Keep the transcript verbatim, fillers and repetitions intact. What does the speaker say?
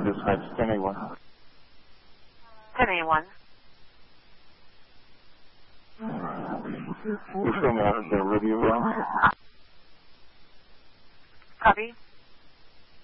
dispatch ten A one. ten A one. You still me out at the radio room? Copy.